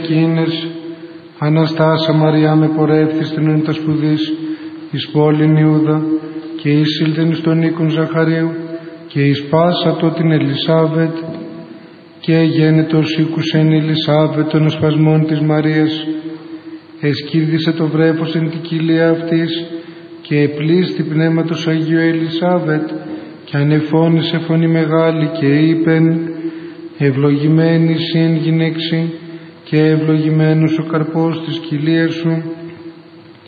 εκείνες, Αναστάσα Μαριά με πορεύθυστην εν τα σπουδής, εις πόλην Ιούδα, και εισήλθεν εις τον οίκον Ζαχαρίου, και εις πάσατο την Ελισάβετ, και γένετος οίκουσεν Ελισάβετ των ασπασμών της Μαρίας, εσκύρδησε το βρέφος εν την κοιλία αυτής, και επλήστη πνεύματος Αγίου Ελισάβετ, και ανεφώνησε φωνή μεγάλη, και είπεν, ευλογημένη σοι εν γυναίξει, και ευλογημένος ο καρπός της κοιλίας σου.